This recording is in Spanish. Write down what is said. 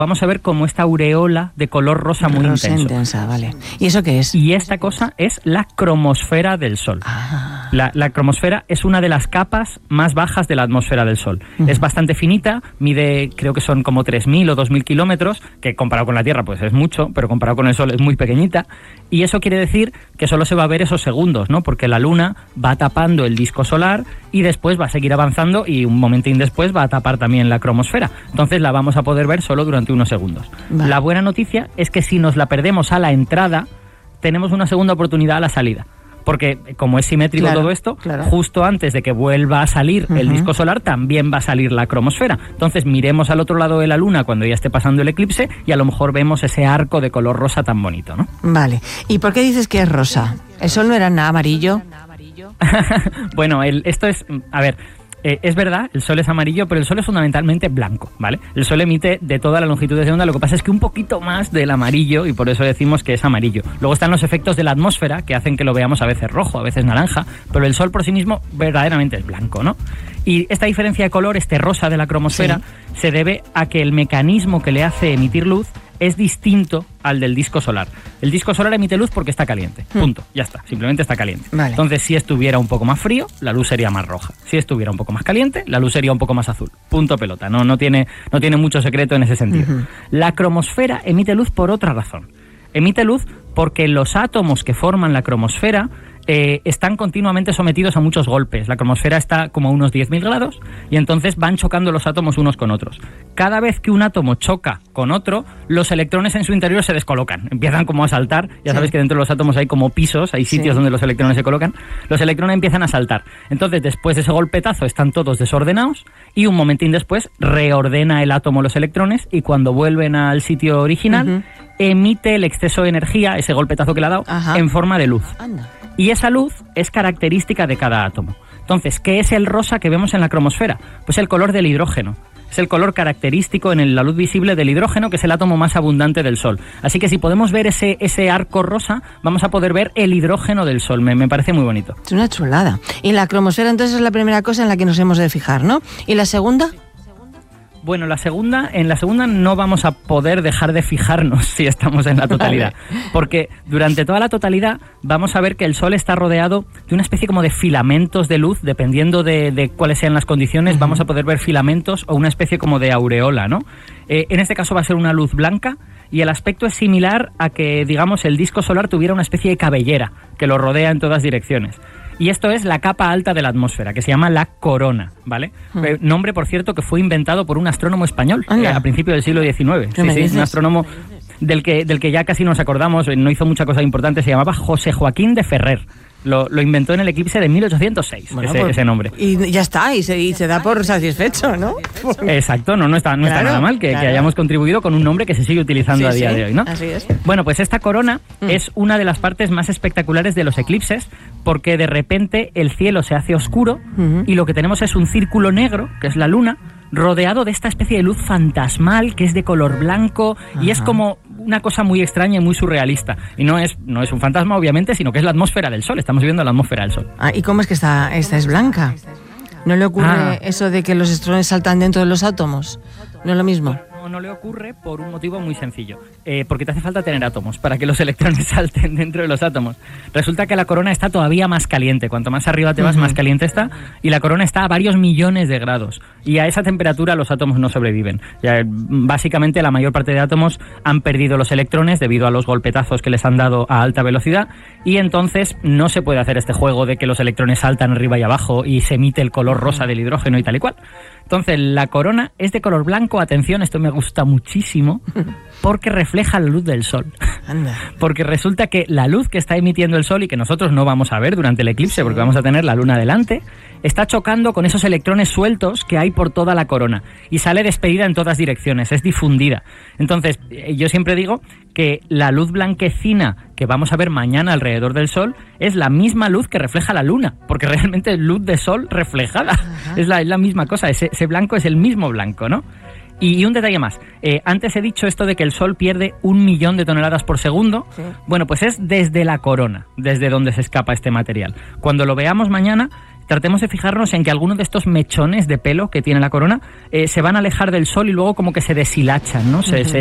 vamos a ver como esta aureola de color rosa muy intensa, vale. ¿Y eso qué es? Y esta cosa es la cromosfera del Sol. La cromosfera es una de las capas más bajas de la atmósfera del Sol. Es bastante finita, mide, creo que son como 3.000 o 2.000 kilómetros, que comparado con la Tierra pues es mucho, pero comparado con el Sol es muy pequeñita. Y eso quiere decir que solo se va a ver esos segundos, ¿no? Porque la Luna va tapando el disco solar y después va a seguir avanzando y un momentín después va a tapar también la cromosfera. Entonces la vamos a poder ver solo durante unos segundos. Vale. La buena noticia es que si nos la perdemos a la entrada, tenemos una segunda oportunidad a la salida. Porque como es simétrico todo esto, justo antes de que vuelva a salir el disco solar, también va a salir la cromosfera. Entonces miremos al otro lado de la Luna cuando ya esté pasando el eclipse y a lo mejor vemos ese arco de color rosa tan bonito, ¿no? Vale. ¿Y por qué dices que es rosa? ¿El Sol no era nada amarillo? Bueno, esto es... A ver... es verdad, el Sol es amarillo, pero el Sol es fundamentalmente blanco, ¿vale? El Sol emite de todas las longitudes de onda, lo que pasa es que un poquito más del amarillo, y por eso decimos que es amarillo. Luego están los efectos de la atmósfera, que hacen que lo veamos a veces rojo, a veces naranja, pero el Sol por sí mismo verdaderamente es blanco, ¿no? Y esta diferencia de color, este rosa de la cromosfera, se debe a que el mecanismo que le hace emitir luz es distinto al del disco solar. El disco solar emite luz porque está caliente. Punto. Ya está. Simplemente está caliente. Vale. Entonces, si estuviera un poco más frío, la luz sería más roja. Si estuviera un poco más caliente, la luz sería un poco más azul. Punto pelota. No tiene mucho secreto en ese sentido. La cromosfera emite luz por otra razón. Emite luz porque los átomos que forman la cromosfera están continuamente sometidos a muchos golpes. La cromosfera está como a unos 10.000 grados y entonces van chocando los átomos unos con otros. Cada vez que un átomo choca con otro, los electrones en su interior se descolocan, empiezan como a saltar. Ya sabes que dentro de los átomos hay como pisos, hay sitios donde los electrones se colocan. Los electrones empiezan a saltar. Entonces, después de ese golpetazo, están todos desordenados y un momentín después reordena el átomo los electrones y cuando vuelven al sitio original, emite el exceso de energía, ese golpetazo que le ha dado, en forma de luz. Y esa luz es característica de cada átomo. Entonces, ¿qué es el rosa que vemos en la cromosfera? Pues el color del hidrógeno. Es el color característico en la luz visible del hidrógeno, que es el átomo más abundante del Sol. Así que si podemos ver ese arco rosa, vamos a poder ver el hidrógeno del Sol. Me parece muy bonito. Es una chulada. Y la cromosfera entonces es la primera cosa en la que nos hemos de fijar, ¿no? ¿Y la segunda? Bueno, en la segunda no vamos a poder dejar de fijarnos si estamos en la totalidad, porque durante toda la totalidad vamos a ver que el Sol está rodeado de una especie como de filamentos de luz, dependiendo de cuáles sean las condiciones, vamos a poder ver filamentos o una especie como de aureola, ¿no? En este caso va a ser una luz blanca y el aspecto es similar a que, digamos, el disco solar tuviera una especie de cabellera que lo rodea en todas direcciones. Y esto es la capa alta de la atmósfera, que se llama la corona, ¿vale? Nombre, por cierto, que fue inventado por un astrónomo español a principios del siglo XIX. Sí, un astrónomo del que ya casi nos acordamos, no hizo mucha cosa importante, se llamaba José Joaquín de Ferrer. Lo inventó en el eclipse de 1806, ese nombre. Y ya está, y se da por satisfecho, ¿no? Exacto, no está nada mal que hayamos contribuido con un nombre que se sigue utilizando a día de hoy, ¿no? Así es. Bueno, pues esta corona es una de las partes más espectaculares de los eclipses, porque de repente el cielo se hace oscuro y lo que tenemos es un círculo negro, que es la Luna, rodeado de esta especie de luz fantasmal que es de color blanco y es como una cosa muy extraña y muy surrealista. Y no es un fantasma, obviamente, sino que es la atmósfera del Sol. Estamos viendo la atmósfera del Sol. ¿Y cómo es que esta es blanca? ¿No le ocurre eso de que los electrones saltan dentro de los átomos? ¿No es lo mismo? No le ocurre por un motivo muy sencillo, porque te hace falta tener átomos para que los electrones salten dentro de los átomos. Resulta que la corona está todavía más caliente, cuanto más arriba te vas más caliente está, y la corona está a varios millones de grados, y a esa temperatura los átomos no sobreviven. Básicamente la mayor parte de átomos han perdido los electrones debido a los golpetazos que les han dado a alta velocidad, y entonces no se puede hacer este juego de que los electrones saltan arriba y abajo y se emite el color rosa del hidrógeno y tal y cual. Entonces la corona es de color blanco, atención, esto me gusta muchísimo, porque refleja la luz del Sol. Anda. Porque resulta que la luz que está emitiendo el Sol y que nosotros no vamos a ver durante el eclipse, porque vamos a tener la Luna delante, está chocando con esos electrones sueltos que hay por toda la corona y sale despedida en todas direcciones, es difundida. Entonces, yo siempre digo que la luz blanquecina que vamos a ver mañana alrededor del Sol es la misma luz que refleja la Luna, porque realmente es luz de Sol reflejada. Es la misma cosa, ese blanco es el mismo blanco, ¿no? Y un detalle más, antes he dicho esto de que el Sol pierde 1 millón de toneladas por segundo, bueno, pues es desde la corona, desde donde se escapa este material. Cuando lo veamos mañana, tratemos de fijarnos en que algunos de estos mechones de pelo que tiene la corona se van a alejar del sol y luego como que se deshilachan, ¿no? Se